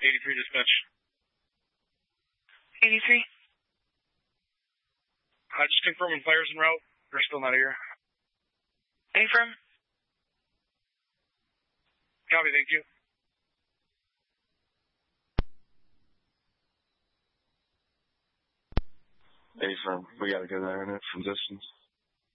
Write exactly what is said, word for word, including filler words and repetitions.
eighty-three dispatch. eighty-three. Uh, just confirming fires en route. They're still not here. Affirm. Copy, thank you. Affirm. We gotta go there in it from distance.